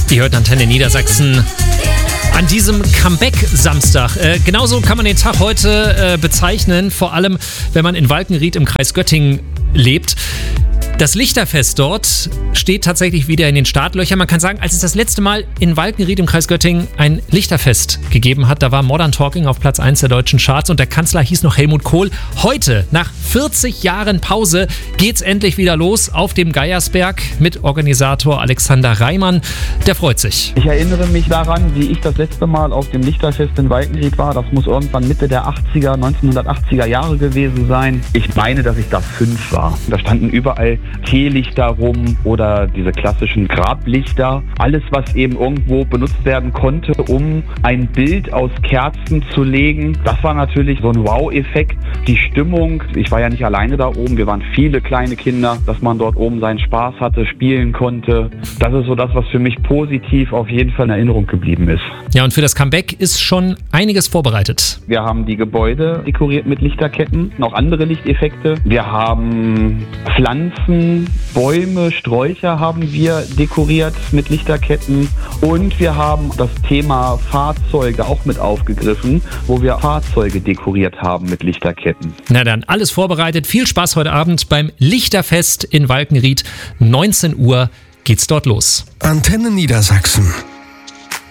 Ihr hört Antenne Niedersachsen an diesem Comeback-Samstag. Genauso kann man den Tag heute bezeichnen, vor allem wenn man in Walkenried im Kreis Göttingen lebt. Das Lichterfest dort steht tatsächlich wieder in den Startlöchern. Man kann sagen, als es das letzte Mal in Walkenried im Kreis Göttingen ein Lichterfest gegeben hat, da war Modern Talking auf Platz 1 der deutschen Charts und der Kanzler hieß noch Helmut Kohl. Heute, nach 40 Jahren Pause, geht's endlich wieder los auf dem Geiersberg mit Organisator Alexander Reimann. Der freut sich. Ich erinnere mich daran, wie ich das letzte Mal auf dem Lichterfest in Walkenried war. Das muss irgendwann Mitte der 1980er Jahre gewesen sein. Ich meine, dass ich da 5 war. Da standen überall Teelichter rum oder diese klassischen Grablichter. Alles, was eben irgendwo benutzt werden konnte, um ein Bild aus Kerzen zu legen. Das war natürlich so ein Wow-Effekt. Die Stimmung, ich war ja nicht alleine da oben, wir waren viele kleine Kinder, dass man dort oben seinen Spaß hatte, spielen konnte. Das ist so das, was für mich positiv auf jeden Fall in Erinnerung geblieben ist. Ja, und für das Comeback ist schon einiges vorbereitet. Wir haben die Gebäude dekoriert mit Lichterketten, noch andere Lichteffekte. Wir haben Pflanzen, Bäume, Sträucher haben wir dekoriert mit Lichterketten und wir haben das Thema Fahrzeuge auch mit aufgegriffen, wo wir Fahrzeuge dekoriert haben mit Lichterketten. Na dann, alles vorbereitet. Viel Spaß heute Abend beim Lichterfest in Walkenried. 19 Uhr geht's dort los. Antenne Niedersachsen.